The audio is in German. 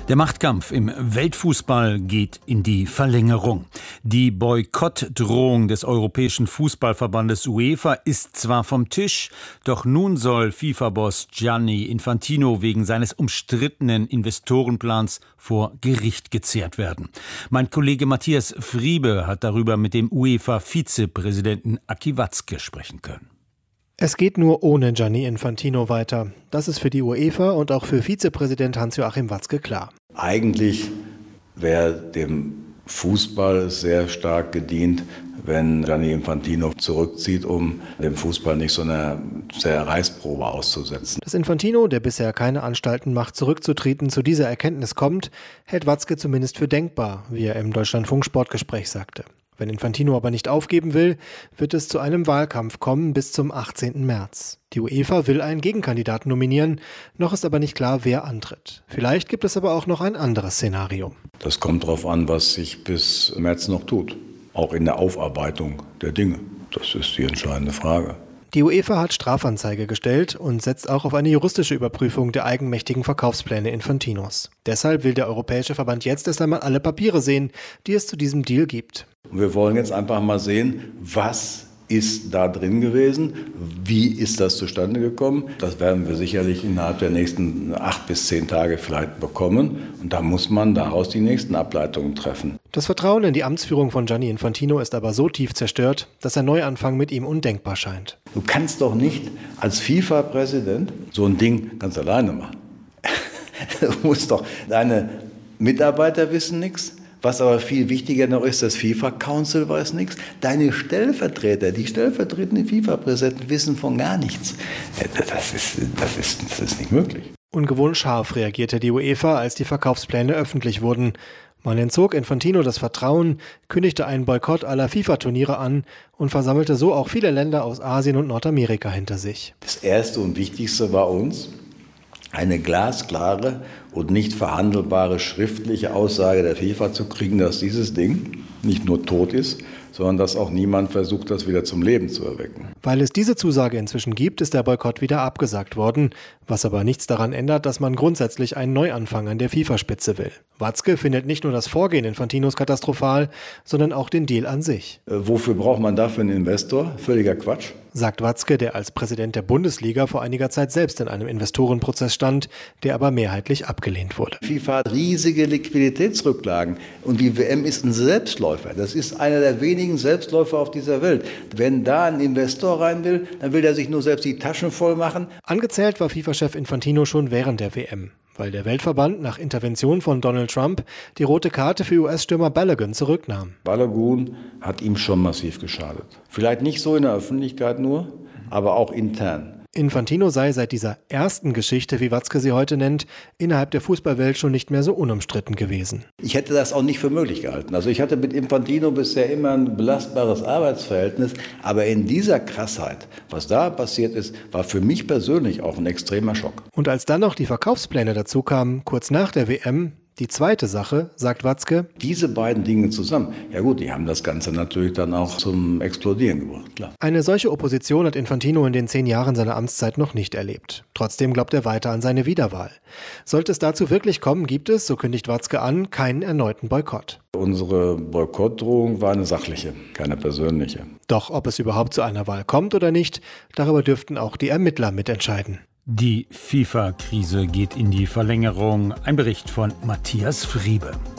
Der Machtkampf im Weltfußball geht in die Verlängerung. Die Boykottdrohung des Europäischen Fußballverbandes UEFA ist zwar vom Tisch, doch nun soll FIFA-Boss Gianni Infantino wegen seines umstrittenen Investorenplans vor Gericht gezerrt werden. Mein Kollege Matthias Friebe hat darüber mit dem UEFA-Vizepräsidenten Aki Watzke sprechen können. Es geht nur ohne Gianni Infantino weiter. Das ist für die UEFA und auch für Vizepräsident Hans-Joachim Watzke klar. Eigentlich wäre dem Fußball sehr stark gedient, wenn Gianni Infantino zurückzieht, um dem Fußball nicht so eine Reißprobe auszusetzen. Dass Infantino, der bisher keine Anstalten macht, zurückzutreten, zu dieser Erkenntnis kommt, hält Watzke zumindest für denkbar, wie er im Deutschlandfunk-Sportgespräch sagte. Wenn Infantino aber nicht aufgeben will, wird es zu einem Wahlkampf kommen bis zum 18. März. Die UEFA will einen Gegenkandidaten nominieren, noch ist aber nicht klar, wer antritt. Vielleicht gibt es aber auch noch ein anderes Szenario. Das kommt darauf an, was sich bis März noch tut, auch in der Aufarbeitung der Dinge. Das ist die entscheidende Frage. Die UEFA hat Strafanzeige gestellt und setzt auch auf eine juristische Überprüfung der eigenmächtigen Verkaufspläne Infantinos. Deshalb will der Europäische Verband jetzt erst einmal alle Papiere sehen, die es zu diesem Deal gibt. Wir wollen jetzt einfach mal sehen, was ist da drin gewesen, wie ist das zustande gekommen. Das werden wir sicherlich innerhalb der nächsten 8 bis 10 Tage vielleicht bekommen. Und da muss man daraus die nächsten Ableitungen treffen. Das Vertrauen in die Amtsführung von Gianni Infantino ist aber so tief zerstört, dass ein Neuanfang mit ihm undenkbar scheint. Du kannst doch nicht als FIFA-Präsident so ein Ding ganz alleine machen. Du musst doch, deine Mitarbeiter wissen nichts. Was aber viel wichtiger noch ist, das FIFA-Council weiß nichts. Deine Stellvertreter, die stellvertretenden FIFA-Präsidenten wissen von gar nichts. Das ist nicht möglich. Ungewohnt scharf reagierte die UEFA, als die Verkaufspläne öffentlich wurden. Man entzog Infantino das Vertrauen, kündigte einen Boykott aller FIFA-Turniere an und versammelte so auch viele Länder aus Asien und Nordamerika hinter sich. Das Erste und Wichtigste war uns, eine glasklare und nicht verhandelbare schriftliche Aussage der FIFA zu kriegen, dass dieses Ding nicht nur tot ist, sondern dass auch niemand versucht, das wieder zum Leben zu erwecken. Weil es diese Zusage inzwischen gibt, ist der Boykott wieder abgesagt worden, was aber nichts daran ändert, dass man grundsätzlich einen Neuanfang an der FIFA-Spitze will. Watzke findet nicht nur das Vorgehen Infantinos katastrophal, sondern auch den Deal an sich. Wofür braucht man dafür einen Investor? Völliger Quatsch. Sagt Watzke, der als Präsident der Bundesliga vor einiger Zeit selbst in einem Investorenprozess stand, der aber mehrheitlich abgelehnt wurde. FIFA hat riesige Liquiditätsrücklagen und die WM ist ein Selbstläufer. Das ist einer der wenigen Selbstläufer auf dieser Welt. Wenn da ein Investor rein will, dann will er sich nur selbst die Taschen voll machen. Angezählt war FIFA-Chef Infantino schon während der WM, weil der Weltverband nach Intervention von Donald Trump die rote Karte für US-Stürmer Balogun zurücknahm. Balogun hat ihm schon massiv geschadet. Vielleicht nicht so in der Öffentlichkeit nur, aber auch intern. Infantino sei seit dieser ersten Geschichte, wie Watzke sie heute nennt, innerhalb der Fußballwelt schon nicht mehr so unumstritten gewesen. Ich hätte das auch nicht für möglich gehalten. Also ich hatte mit Infantino bisher immer ein belastbares Arbeitsverhältnis, aber in dieser Krassheit, was da passiert ist, war für mich persönlich auch ein extremer Schock. Und als dann noch die Verkaufspläne dazu kamen, kurz nach der WM, die zweite Sache, sagt Watzke, diese beiden Dinge zusammen, ja gut, die haben das Ganze natürlich dann auch zum Explodieren gebracht, klar. Eine solche Opposition hat Infantino in den 10 Jahren seiner Amtszeit noch nicht erlebt. Trotzdem glaubt er weiter an seine Wiederwahl. Sollte es dazu wirklich kommen, gibt es, so kündigt Watzke an, keinen erneuten Boykott. Unsere Boykottdrohung war eine sachliche, keine persönliche. Doch ob es überhaupt zu einer Wahl kommt oder nicht, darüber dürften auch die Ermittler mitentscheiden. Die FIFA-Krise geht in die Verlängerung. Ein Bericht von Matthias Friebe.